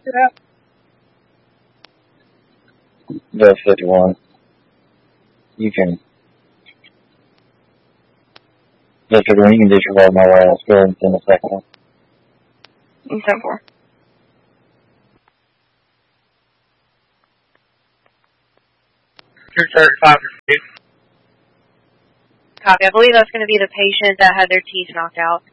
Yeah. The 51. You can. The 51, you can disregard my last. Go ahead and send the second one. And so forth. Copy. I believe that's going to be the patient that had their teeth knocked out.